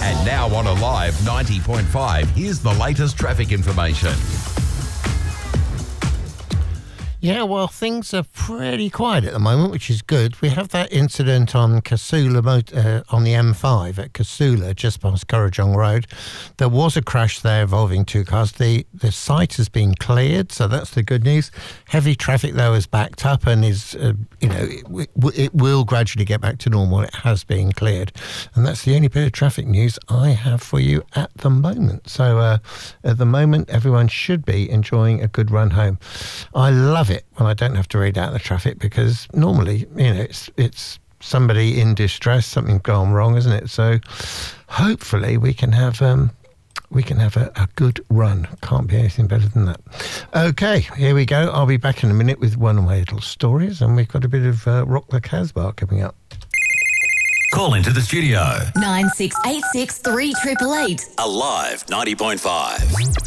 And now on Alive 90.5, here's the latest traffic information. Yeah, well, things are pretty quiet at the moment, which is good. We have that incident on Casula, on the M5 at Casula, just past Currajong Road. There was a crash there involving two cars. The site has been cleared, so that's the good news. Heavy traffic, though, is backed up and is, it will gradually get back to normal. It has been cleared. And that's the only bit of traffic news I have for you at the moment. So at the moment, everyone should be enjoying a good run home. I love it when I don't have to read out the traffic, because normally, it's somebody in distress, something's gone wrong, isn't it? So hopefully we can have a good run. Can't be anything better than that. Okay, here we go. I'll be back in a minute with one of my little stories, and we've got a bit of Rock the Casbah coming up. Call into the studio. 9686 3888. Alive 90.5.